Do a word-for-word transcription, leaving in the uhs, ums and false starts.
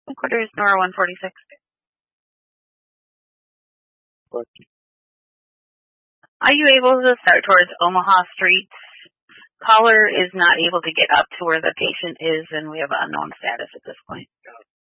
Headquarters, Nora one forty-six. What? Are you able to start towards Omaha Street? Caller is not able to get up to where the patient is, and we have an unknown status at this point.